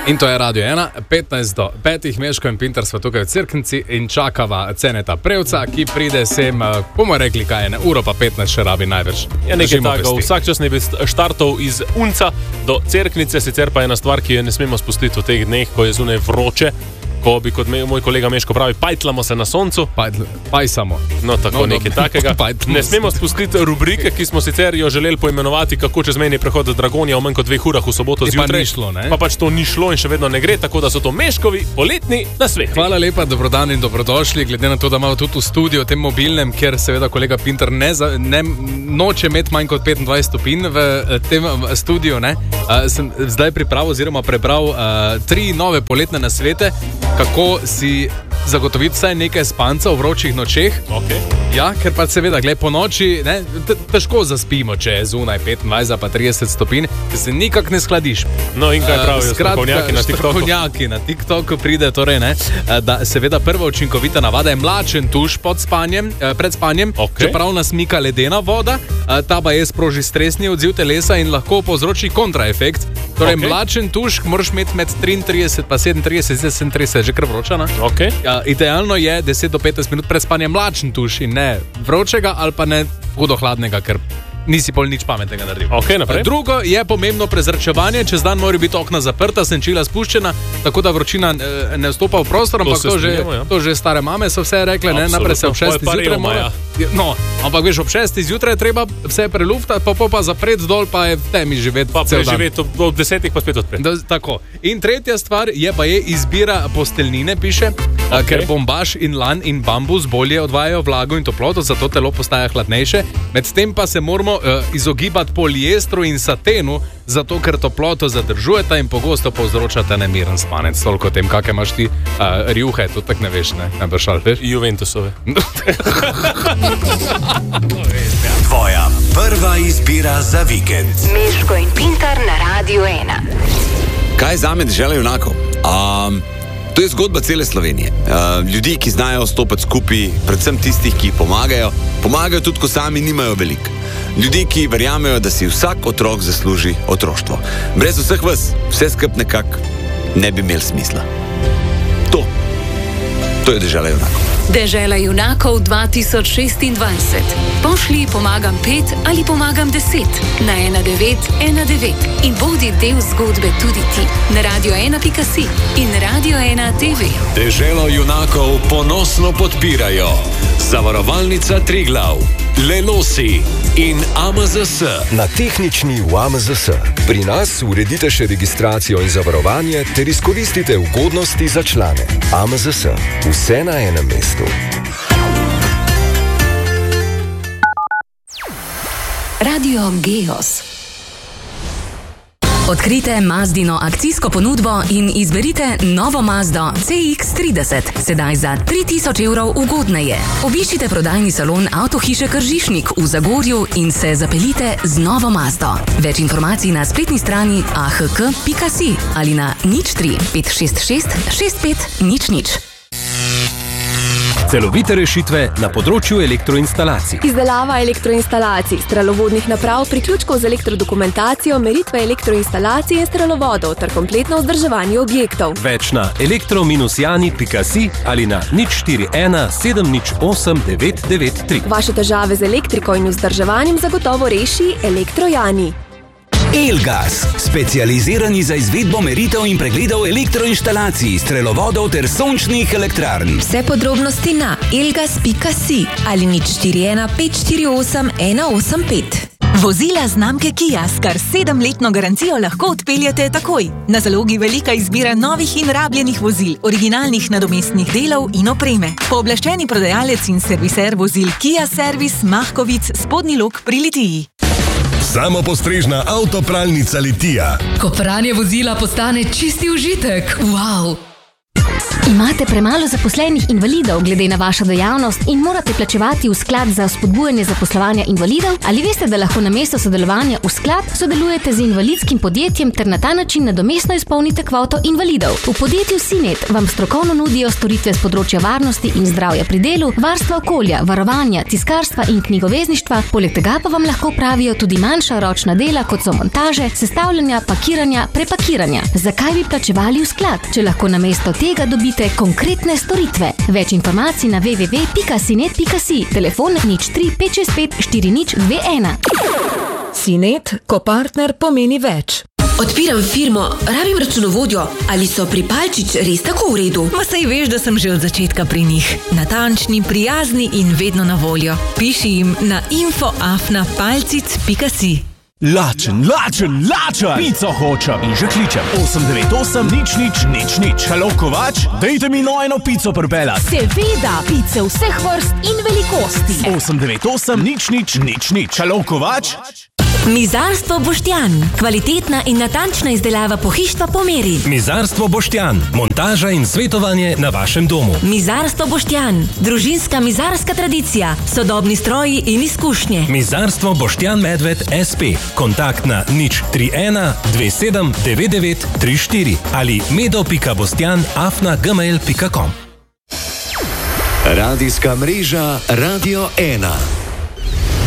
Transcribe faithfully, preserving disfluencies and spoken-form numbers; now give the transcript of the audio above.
In to je Radio ena, petnajst do petih, Meško in Pintar sva tukaj v Cerknici in čakava Ceneta Prevca, ki pride sem, bomo rekli, kaj je, ne, uro pa petnajst še rabi največ. Ja, nekaj tako, vsak čas ne bi štartov iz Unca do Cerknice, sicer pa je ena stvar, ki jo ne smemo spustiti v teh dneh, ko je zunaj vroče, ko bi, kot me, moj kolega Meško pravi, pajtlamo se na soncu. Pajtl, pajsamo. No, tako no, nekaj no. takega. Ne smemo spustiti rubrike, ki smo sicer jo želeli poimenovati, kako čez mejni prehod Dragonja v manj kot dveh urah v soboto zjutraj. Pa ni šlo, ne? Pa pač to ni šlo in še vedno ne gre, tako da so to Meškovi poletni nasveti. Hvala lepa, dobrodan in dobrodošli, glede na to, da imamo tudi v studiu, tem mobilnem, kjer seveda kolega Pintar ne, za, ne noče imeti manj kot petindvajset stopinj v tem studiu, ne? Uh, sem zdaj pripravil oziroma prebral uh, tri nove poletne nasvete, kako si zagotoviti vsaj nekaj spanca v vročih nočeh. Okay. Ja, ker pa seveda, gled, po noči ne, težko zaspimo, če je zunaj petindvajset pa trideset stopinj, ker se nikak ne skladiš. No in kaj pravijo strokovnjaki na TikToku? Strokovnjaki na TikToku pride torej, ne, da seveda prva učinkovita navada je mlačen tuš pod spanjem, pred spanjem, okay. Čeprav nas mika ledena voda, ta pa je sproži stresni odziv telesa in lahko povzroči kontraefekt. Torej, okay. Mlačen tuš moraš imeti med triintrideset pa sedemintrideset, sedemintrideset, že kar vroča, ne? Okay. Ja, idealno je deset do petnajst minut pred spanjem mlačen tuš in ne vročega ali pa ne hudo hladnega, ker nisi pol nič pametnega naredil. Okay, drugo je pomembno prezračevanje, čez dan mora biti okna zaprta, senčila spuščena, tako da vročina e, ne vstopa v prostor, ampak to, to, že, ja. to že stare mame so vse rekle, ne, naprej se ob šestih zjutraj mora. No, ampak veš, ob šestih zjutraj treba vse preluftati, pa, pa pa zapreti dol, pa je v temi živeti pa cel dan. Pa preživeti ob desetih pa spet odpreti. Tako. In tretja stvar je pa je izbira posteljnine, piše, okay. Ker bombaž in lan in bambus bolje odvajajo vlago in toploto, zato telo postaja hladnejše. Medtem pa se moramo uh, izogibati poliestru in satenu, zato ker toploto zadržujeta in pogosto povzročata nemiren spanec. Toliko o tem, kakšne imaš ti uh, rjuhe, to tak ne veš, ne? Najbrž ali veš? Juventusove. Tvoja prva izbira za vikend. Meško in Pintar na Radio ena. Kaj je zame dežela junakov? Um, to je zgodba cele Slovenije. Uh, ljudi, ki znajo stopiti skupaj, predvsem tistih, ki pomagajo, pomagajo tudi, ko sami nimajo veliko. Ljudi, ki verjamejo, da si vsak otrok zasluži otroštvo. Brez vseh vas, vse skup nekako ne bi imel smisla. To, to je dežela junakov. Dežela junakov dva tisoč šestindvajset. Pošli pomagam pet ali pomagam deset na ena devet ena devet in bodi del zgodbe tudi ti na radio ena pika si in Radio ena te ve. Deželo junakov ponosno podpirajo Zavarovalnica Triglav, Lelosi in A M Z S. Na tehnični v A M Z S. Pri nas uredite še registracijo in zavarovanje ter izkoristite ugodnosti za člane. A M Z S. Vse na enem mestu. Radio Geos. Odkrite Mazdino akcijsko ponudbo in izberite novo Mazdo C X trideset, sedaj za tri tisoč evrov ugodneje. Obiščite prodajni salon Avtohiše Kržišnik v Zagorju in se zapeljite z novo Mazdo. Več informacij na spletni strani a h k pika si ali na nič tri pet šest šest šest pet nič nič. Celovite rešitve na področju elektroinstalacij. Izdelava elektroinstalacij, strelovodnih naprav, priključkov z elektrodokumentacijo, meritve elektroinstalacije in strelovodov ter kompletno vzdrževanje objektov. Več na elektro jani pika si ali na nič štiri ena sedem nič osem devet devet tri. Vaše težave z elektriko in vzdrževanjem zagotovo reši Elektrojani. Elgas, specializirani za izvedbo meritev in pregledov elektroinštalacij, strelovodov ter sončnih elektrarn. Vse podrobnosti na elgas pika si ali nič štiri ena pet štiri osem ena osem pet. Vozila znamke Kia s kar sedemletno garancijo lahko odpeljate takoj. Na zalogi velika izbira novih in rabljenih vozil, originalnih nadomestnih delov in opreme. Pooblaščeni prodajalec in serviser vozil Kia Servis Mahkovic, Spodnji Lok pri Litiji. Samopostrežna avtopralnica Litija. Ko pranje vozila postane čisti užitek. Wow! Imate premalo zaposlenih invalidov glede na vašo dejavnost in morate plačevati v sklad za spodbujanje zaposlovanja invalidov? Ali veste, da lahko namesto sodelovanja v sklad sodelujete z invalidskim podjetjem ter na ta način nadomestno izpolnite kvoto invalidov? V podjetju Sinet vam strokovno nudijo storitve z področja varnosti in zdravja pri delu, varstva okolja, varovanja, tiskarstva in knjigovezništva, poleg tega pa vam lahko pravijo tudi manjša ročna dela, kot so montaže, sestavljanja, pakiranja, prepakiranja. Zakaj bi plačevali v sklad, če lahko namesto tega dobite konkretne storitve? Več informacij na w w w pika sinet pika si, telefon nič tri pet šest pet štiri nič dve ena. Sinet, ko partner pomeni več. Odpiram firmo, rabim računovodjo. Ali so pri Palčič res tako v redu? Ma saj veš, da sem že od začetka pri njih. Natančni, prijazni in vedno na voljo. Piši jim na info afna palcic pika si. Lačen, lačen, lačen, pico hočem in že kličem. osem devet osem nič nič nič nič. Halo, Kovač, dejte mi no eno pico pripeljati. Seveda, pice vseh vrst in velikosti. osem devet osem nič nič nič nič. Halo, Kovač. Mizarstvo Boštjan. Kvalitetna in natančna izdelava pohištva po meri. Mizarstvo Boštjan. Montaža in svetovanje na vašem domu. Mizarstvo Boštjan. Družinska mizarska tradicija. Sodobni stroji in izkušnje. Mizarstvo Boštjan Medved es pe. Kontakt na nič tri ena dve sedem devet devet tri štiri ali medo pika bostjan afna gmail pika com. Radijska mreža Radio ena.